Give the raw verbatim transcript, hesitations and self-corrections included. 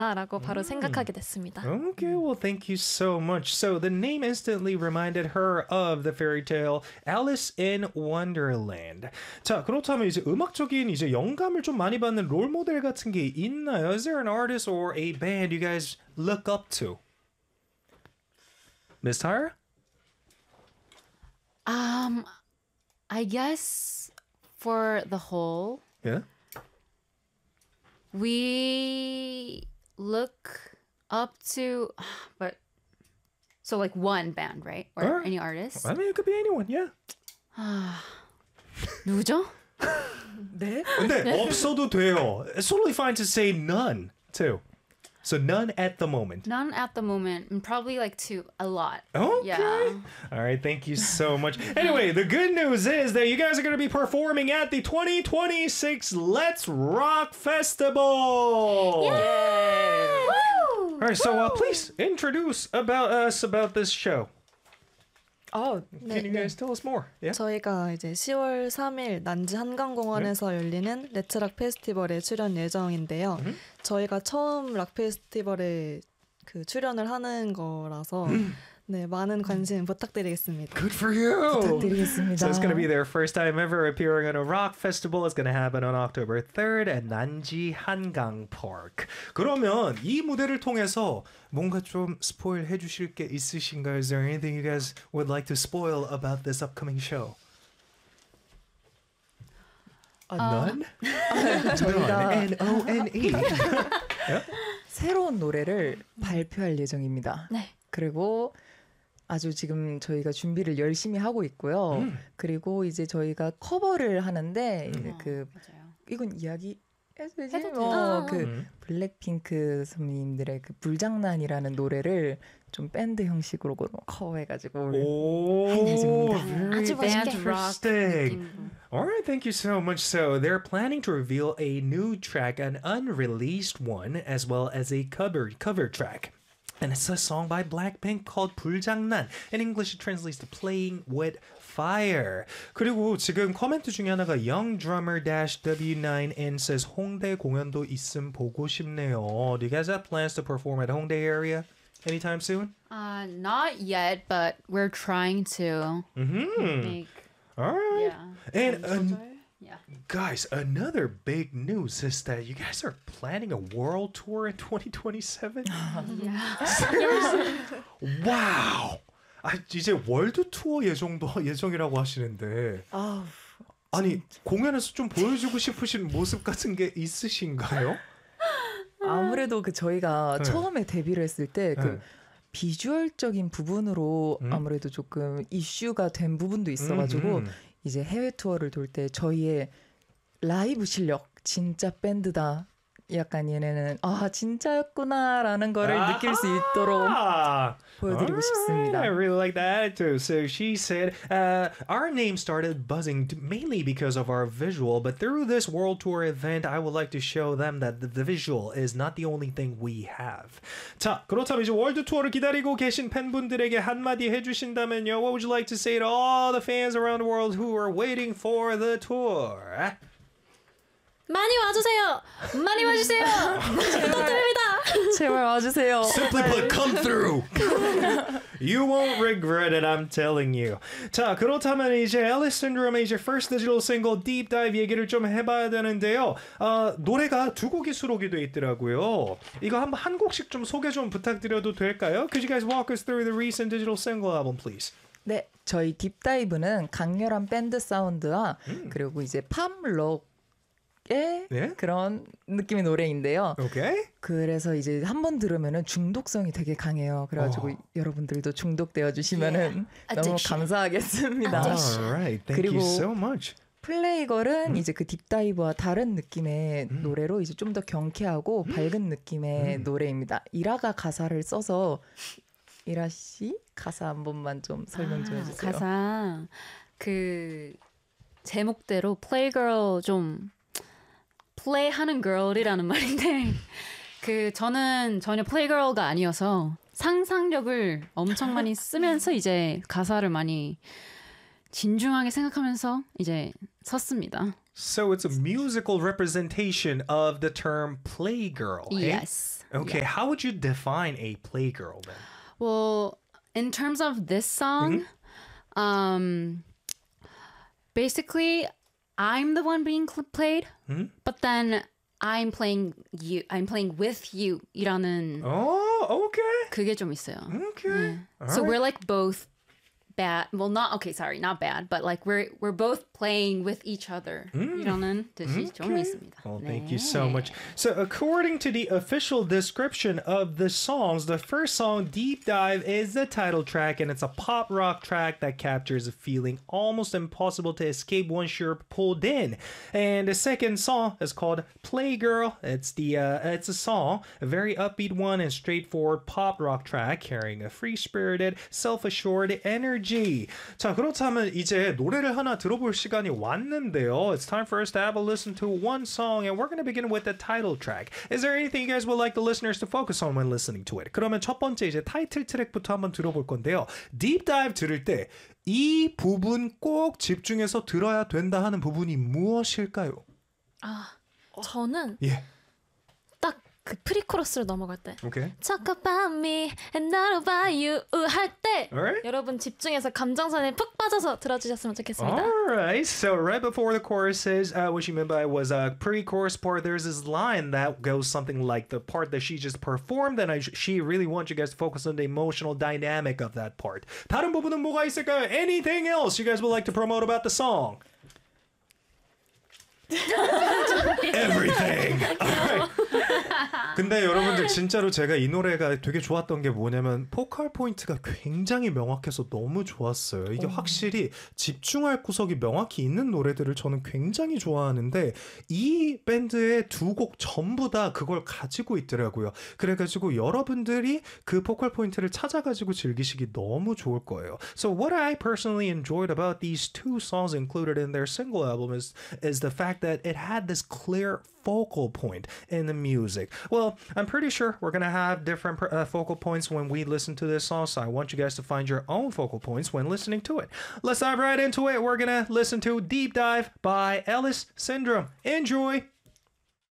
라고 바로 생각하게 됐습니다. Okay, well, thank you so much. So the name instantly reminded her of the fairy tale Alice in Wonderland. 자, 그렇다면 이제 음악적인 이제 영감을 좀 많이 받는 롤 모델 같은 게 있나요? Is there an artist or a band you guys look up to? Miss Tyra? Um, I guess for the whole, Yeah. we look up to, but so like one band, right? Or Alright. any artist? I mean, it could be anyone, yeah. 누구죠? 네? 근데 없어도 돼요. It's totally fine to say none, too. So none at the moment. None at the moment. and Probably like two, a lot. Okay. Yeah. All right. Thank you so much. Anyway, the good news is that you guys are going to be performing at the twenty twenty-six Let's Rock Festival. Woo! All right. So uh, please introduce about us about this show. 아, Can you guys tell us more? Yeah. 저희가 이제 시월 삼일 난지 한강공원에서 열리는 레츠락 페스티벌에 출연 예정인데요. 음. 저희가 처음 락 페스티벌에 그 출연을 하는 거라서 네, 많은 관심 부탁드리겠습니다. Good for you. 부탁드리겠습니다. So it's going to be their first time ever appearing at a rock festival. It's going to happen on October third at 난지 한강 Park. 그러면 이 무대를 통해서 뭔가 좀 스포일 해주실 게 있으신가요? Is there anything you guys would like to spoil about this upcoming show? None? 저희가 N O N E. 새로운 노래를 발표할 예정입니다. 네. 그리고 아주 지금 저희가 준비를 열심히 하고 있고요. 음. 그리고 이제 저희가 커버를 하는데 음. 이제 그 맞아요. 이건 이야기 해도 되지? 해도 돼요. 어, 그 음. 블랙핑크 선배님들의 그 불장난이라는 노래를 좀 밴드 형식으로 커버해가지고 Oh, very 아주 멋있게. interesting. All right, thank you so much. So they're planning to reveal a new track, an unreleased one, as well as a cover cover track. And it's a song by Blackpink called 불장난. In English, it translates to playing with fire. 그리고 지금 코멘트 중에 하나가 Young Drummer W nine N says 홍대 공연도 있음 보고 싶네요. Do you guys have plans to perform at Hongdae area anytime soon? Uh, not yet, but we're trying to Mm-hmm. make. All right. Yeah. And Um, uh, yeah. guys, another big news is that you guys are planning a world tour in twenty twenty-seven. Yeah. 와우. 아, 이제 월드 투어 예정도 예정이라고 하시는데 아우, 아니 공연에서 좀 보여주고 싶으신 모습 같은 게 있으신가요? 아무래도 그 저희가 네. 처음에 데뷔를 했을 때 그 네. 비주얼적인 부분으로 음. 아무래도 조금 이슈가 된 부분도 있어가지고 음, 음. 이제 해외 투어를 돌 때 저희의 라이브 실력 진짜 밴드다. 약간 얘네는 아 진짜였구나라는 거를 아하! 느낄 수 있도록 보여드리고 Alright, 싶습니다. I really like that attitude. So she said, uh, our name started buzzing t- mainly because of our visual, but through this world tour event, I would like to show them that the, the visual is not the only thing we have. 자, 그렇다면 이제 월드 투어를 기다리고 계신 팬분들에게 한마디 해주신다면요, what would you like to say to all the fans around the world who are waiting for the tour? 많이 와주세요. 많이 와주세요. 부탁드립니다. 제발 와주세요. Simply put, come through. You won't regret it, I'm telling you. 자, 그렇다면 이제 Alice Syndrome의 이제 first digital single Deep Dive 얘기를 좀 해봐야 되는데요. 어, 노래가 두 곡이 수록이 돼 있더라고요. 이거 한번 한 곡씩 좀 소개 좀 부탁드려도 될까요? Could you guys walk us through the recent digital single album, please? 네, 저희 딥다이브는 강렬한 밴드 사운드와 음. 그리고 이제 팝록 의 네? 그런 느낌의 노래인데요. Okay. 그래서 이제 한번 들으면은 중독성이 되게 강해요. 그래가지고 어. 여러분들도 중독되어 주시면은 Yeah. 너무 Addiction. 감사하겠습니다. Alright, thank you 그리고 so much. 플레이걸은 음. 이제 그 딥다이브와 다른 느낌의 음. 노래로 이제 좀 더 경쾌하고 밝은 느낌의 음. 노래입니다. 이라가 가사를 써서 이라 씨 가사 한 번만 좀 설명 좀 아, 해주세요. 가사 그 제목대로 playgirl 좀 플레이하는 girl이라는 말인데 그 저는 전혀 playgirl가 아니어서 상상력을 엄청 많이 쓰면서 이제 가사를 많이 진중하게 생각하면서 이제 섰습니다. So it's a musical representation of the term playgirl. eh? Yes. Okay, Yeah. how would you define a playgirl then? Well, in terms of this song, um, basically, I'm the one being cl- played, but then I'm playing you. I'm playing with you. 이라는 Oh, okay. 그게 좀 있어요. Okay. All So right. we're like both bad. Well, not okay. Sorry, not bad, but like we're we're both playing with each other. 이라는 뜻이 좀 있습니다. Well, thank you so 네. much. So, according to the official description of the songs, the first song, Deep Dive, is the title track, and it's a pop rock track that captures a feeling almost impossible to escape once you're pulled in. And the second song is called Playgirl. It's the uh, it's a song, a very upbeat one and straightforward pop rock track carrying a free-spirited, self-assured energy. 자, 그렇다면 이제 노래를 하나 들어볼 시간이 왔는데요. It's time for us to have a listen to one song, and we're going to begin with the title track. Is there anything you guys would like the listeners to focus on when listening to it? 그러면 첫 번째 이제 타이틀 트랙부터 한번 들어볼 건데요. Deep Dive 들을 때 이 부분 꼭 집중해서 들어야 된다 하는 부분이 무엇일까요? 저는 예. 딱 그 프리코러스로 넘어갈 때 Okay. Talk about me and not about you 할 때 Alright. 여러분 집중해서 감정선에 푹 빠져서 들어주셨으면 좋겠습니다. Alright, so right before the choruses, uh, what she meant by was a pre-chorus part. There's this line that goes something like the part that she just performed, and I, she really wants you guys to focus on the emotional dynamic of that part. 다른 부분은 뭐가 있을까요? Anything else you guys would like to promote about the song? Everything. Alright. 근데 여러분들 진짜로 제가 이 노래가 되게 좋았던 게 뭐냐면 포컬 포인트가 굉장히 명확해서 너무 좋았어요. 이게 확실히 집중할 구석이 명확히 있는 노래들을 저는 굉장히 좋아하는데 이 밴드의 두 곡 전부 다 그걸 가지고 있더라고요. 그래가지고 여러분들이 그 포컬 포인트를 찾아가지고 즐기시기 너무 좋을 거예요. So what I personally enjoyed about these two songs included in their single album is, is the fact that it had this clear focal point in the music. Well, I'm pretty sure we're going to have different uh, focal points when we listen to this song, so I want you guys to find your own focal points when listening to it. Let's dive right into it. We're going to listen to Deep Dive by Ellis Syndrome. Enjoy!